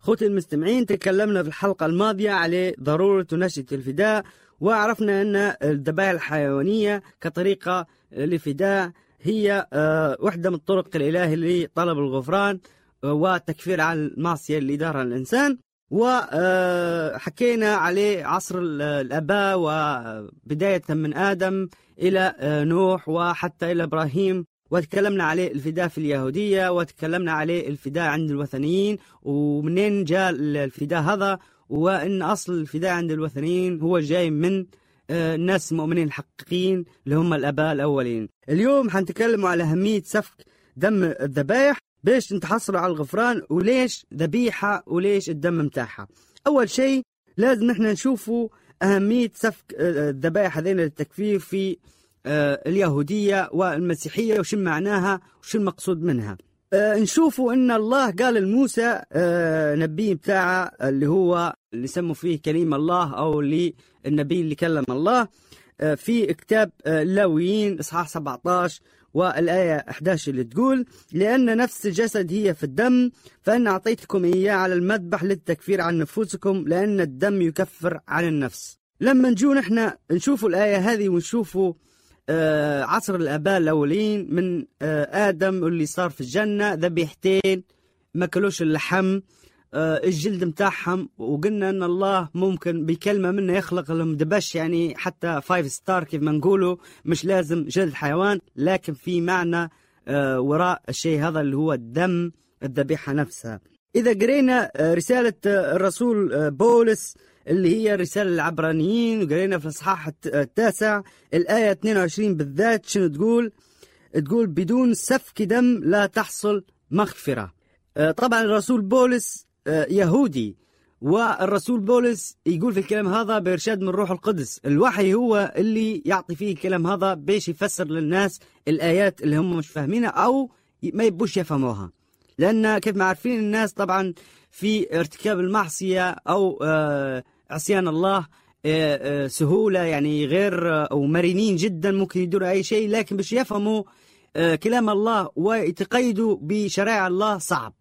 أخوتي المستمعين، تكلمنا في الحلقة الماضية على ضرورة ونشأة الفداء، وعرفنا أن الذبائح الحيوانية كطريقة للفداء هي واحدة من الطرق الإلهية لطلب الغفران والتكفير عن المعصية اللي دارها الإنسان. وحكينا عليه عصر الآباء وبداية من آدم إلى نوح وحتى إلى إبراهيم، وتكلمنا عليه الفداء في اليهودية، وتكلمنا عليه الفداء عند الوثنيين ومنين جاء الفداء هذا، وإن أصل الفداء عند الوثنيين هو جاي من الناس المؤمنين الحقيقيين اللي هم الآباء الأولين. اليوم حنتكلم على أهمية سفك دم الذبائح باش نتحصلوا على الغفران، وليش ذبيحة وليش الدم متاعها. أول شيء لازم نحن نشوفوا أهمية سفك الذبائح هذين للتكفير في اليهودية والمسيحية، وش معناها وش المقصود منها. نشوفوا أن الله قال لموسى نبي بتاعه اللي هو اللي سموا فيه كليم الله، أو اللي النبي اللي كلم الله، في كتاب لاويين إصحاح 17 والآية 11 اللي تقول: لأن نفس الجسد هي في الدم، فأنا أعطيتكم إياه على المذبح للتكفير عن نفوسكم، لأن الدم يكفر عن النفس. لما نجو نحن نشوفوا الآية هذه ونشوفوا عصر الآباء الأولين من آدم اللي صار في الجنة ذبيحتين ما كلوش اللحم، الجلد متاعهم، وقلنا أن الله ممكن بكلمة منه يخلق لهم دبش، يعني حتى 5 ستار كيف ما نقولوا، مش لازم جلد حيوان، لكن في معنى وراء الشيء هذا اللي هو الدم الذبيحة نفسها. إذا قرينا رسالة الرسول بولس اللي هي رسالة العبرانيين، وقرينا في الإصحاح 9 الآية 22 بالذات، شنو تقول؟ تقول: بدون سفك دم لا تحصل مغفرة. طبعا الرسول بولس يهودي، والرسول بولس يقول في الكلام هذا بإرشاد من روح القدس. الوحي هو اللي يعطي فيه الكلام هذا باش يفسر للناس الآيات اللي هم مش فاهمينها أو ما يبوش يفهموها، لأن كيف ما عارفين الناس طبعا في ارتكاب المعصية أو عصيان الله سهولة، يعني غير أو مرنين جدا، ممكن يدوروا أي شيء، لكن باش يفهموا كلام الله ويتقيدوا بشرائع الله صعب.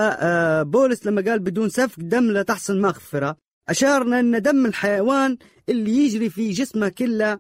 فبولس لما قال بدون سفك دم لا تحصل مغفرة، أشارنا أن دم الحيوان اللي يجري في جسمه كله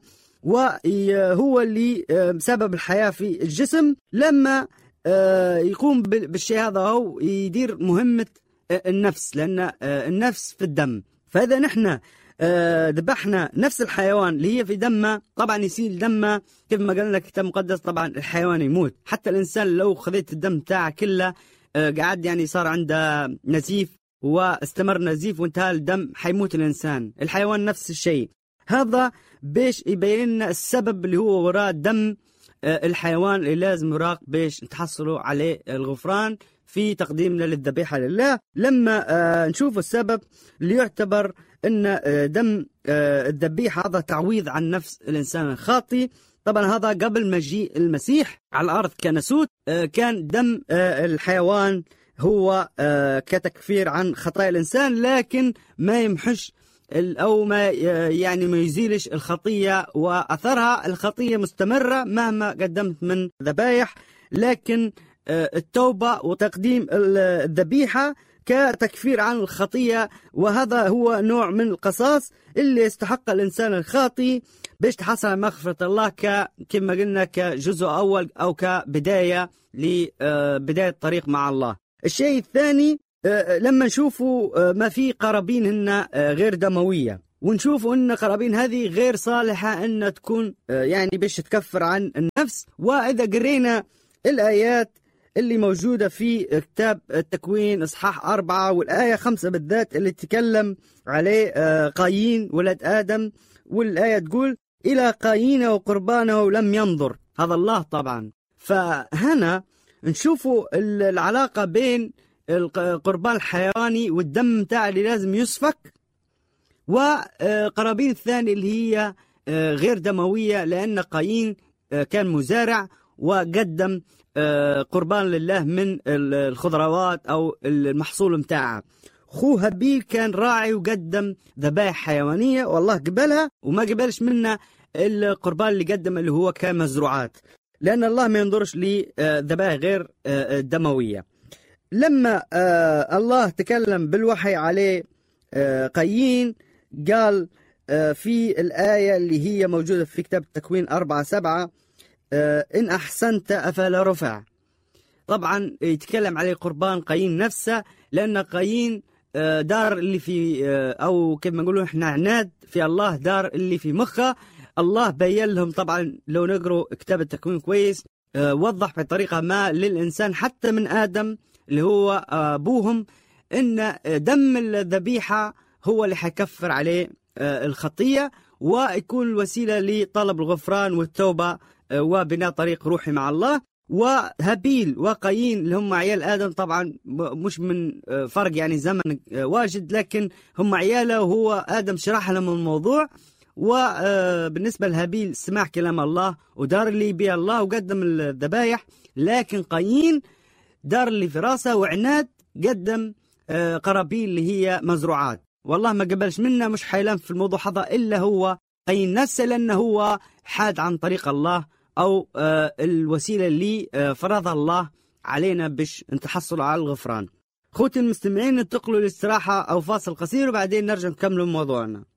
وهو اللي سبب الحياة في الجسم، لما يقوم بالشيء هذا هو يدير مهمة النفس، لأن النفس في الدم. فإذا نحن ذبحنا نفس الحيوان اللي هي في دمه، طبعا يصير دمه كيف ما قالنا الكتاب المقدس، طبعا الحيوان يموت. حتى الإنسان لو خذيت الدم تاعه كله قاعد يعني صار عنده نزيف واستمر نزيف وانتهى الدم، حيموت الإنسان. الحيوان نفس الشيء. هذا باش يبين لنا السبب اللي هو وراء دم الحيوان اللي لازم يراق باش نتحصلوا عليه الغفران في تقديمنا للذبيحة لله. لما نشوف السبب اللي يعتبر أن دم الذبيحة هذا تعويض عن نفس الإنسان الخاطئ. طبعا هذا قبل مجيء المسيح على الأرض كنسوت، كان دم الحيوان هو كتكفير عن خطايا الإنسان، لكن ما يمحش أو ما يعني ما يزيلش الخطية وأثرها. الخطية مستمرة مهما قدمت من ذبائح، لكن التوبة وتقديم الذبيحة كتكفير عن الخطية، وهذا هو نوع من القصاص اللي يستحق الإنسان الخاطئ باش تحصل على مغفرة الله كما قلنا كجزء أول أو كبداية لبداية الطريق مع الله. الشيء الثاني لما نشوفوا ما في قرابين هن غير دموية، ونشوفوا أن قرابين هذه غير صالحة أن تكون يعني باش تكفر عن النفس. وإذا قرينا الآيات اللي موجودة في كتاب التكوين إصحاح 4 والآية 5 بالذات اللي تكلم عليه قايين ولد آدم، والآية تقول: إلى قايين وقربانه لم ينظر. هذا الله طبعا. فهنا نشوفوا العلاقة بين القربان الحيواني والدم متاع اللي لازم يسفك، وقرابين الثاني اللي هي غير دموية، لأن قايين كان مزارع وقدم قربان لله من الخضروات أو المحصول متاعه. خوه هابيل كان راعي وقدم ذبائح حيوانية، والله قبلها وما قبلش منا القربان اللي قدم اللي هو كمزروعات، لأن الله ما ينظرش لذبائح غير دموية. لما الله تكلم بالوحي عليه قايين قال في الآية اللي هي موجودة في كتاب التكوين 4:7 إن أحسنت أفلا رفع. طبعا يتكلم عليه قربان قايين نفسه، لأن قايين دار اللي في أو كيف ما نقولوا إحنا عناد في الله، دار اللي في مخه. الله بين لهم طبعا لو نقروا كتاب التكوين كويس وضح بطريقة ما للإنسان حتى من آدم اللي هو أبوهم إن دم الذبيحة هو اللي حيكفر عليه الخطية ويكون الوسيلة لطلب الغفران والتوبة وبناء طريق روحي مع الله. وهابيل وقايين اللي هم عيال آدم طبعا مش من فرق يعني زمن واجد، لكن هم عياله وهو آدم شرح لهم الموضوع. وبالنسبة لهابيل سمع كلام الله ودار اللي بيه الله وقدم الذبايح، لكن قايين دار اللي في راسه وعناد قدم قرابين اللي هي مزروعات، والله ما قبلش منا. مش حيلان في الموضوع هذا إلا هو قايين نفسه، لأنه هو حاد عن طريق الله أو الوسيلة اللي فرضها الله علينا باش نتحصل على الغفران. خوتي المستمعين، ننتقلوا للاستراحة أو فاصل قصير وبعدين نرجع نكمل موضوعنا.